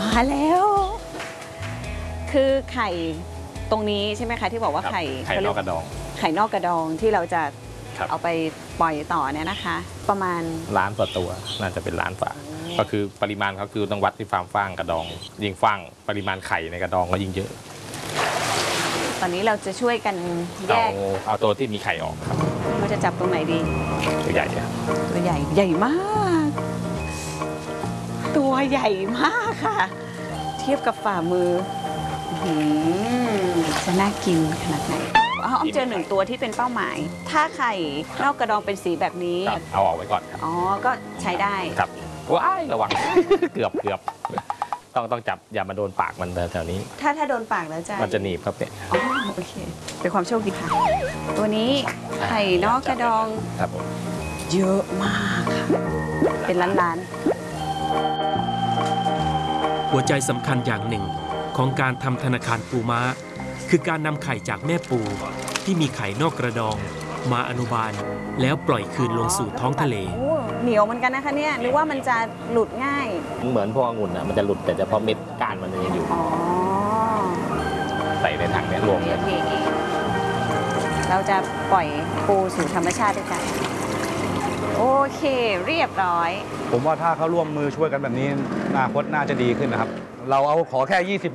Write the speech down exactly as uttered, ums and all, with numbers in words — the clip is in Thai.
มาแล้ว คือไข่ตรงนี้ใช่ไหมคะที่บอกว่าไข่ไข่นอกกระดองไข่นอกกระดองที่เราจะครับเอาไปปล่อยต่อเนี่ยนะคะ ประมาณล้านต่อตัวน่าจะเป็นล้านฝาก็คือปริมาณเขาคือต้องวัดที่ฟาร์มฟางกระดอง ยิ่งฟางปริมาณไข่ในกระดองก็ยิ่งเยอะตอนนี้เราจะช่วยกันแยเอากเอาตัวที่มีไข่ออกครับเราจะจับตรงไหนดีตัวใหญ่อะตัวใหญ่ใหญ่มาก ตัวใหญ่มากค่ะ เทียบกับฝ่ามืออื้อหือจะน่ากินขนาดไหนอ๋ออ้อมเจอหนึ่งตัวที่เป็นเป้าหมาย ถ้าไข่นอกกระดองเป็นสีแบบนี้ครับเอาออกไว้ก่อนครับอ๋อ ก็ใช้ได้ครับว้ายระวัง เกือบเกือบต้องต้องจับอย่ามาโดนปากมันแถวนี้ถ้าถ้าโดนปากแล้วจะมันจะหนีบครับเนี่ยอ๋อโอเค เป็นความโชคดีค่ะ ตัวนี้ไข่นอกกระดองครับผมเยอะมากค่ะ เป็นล้านหัวใจสำคัญอย่างหนึ่งของการทำธนาคารปูม้า คือการนำไข่จากแม่ปูที่มีไข่นอกกระดอง มาอนุบาล แล้วปล่อยคืนๆลงสู่ท้องทะเลโอ้เหนียวเหมือนกันนะคะเนี่ยนึกว่ามันจะหลุดง่ายเหมือนพวกองุ่นอ่ะมันจะหลุดแต่เฉพาะเม็ดก้านมันยังอยู่อ๋อใส่ในถังเนี้ยรวมเลยโอเคเราจะปล่อยปูสู่ธรรมชาติด้วยกัน โอเคเรียบร้อยผมว่าถ้าเขาร่วมมือช่วยกันแบบนี้อนาคตน่าจะดีขึ้นนะครับ เราเอาขอแค่ ยี่สิบ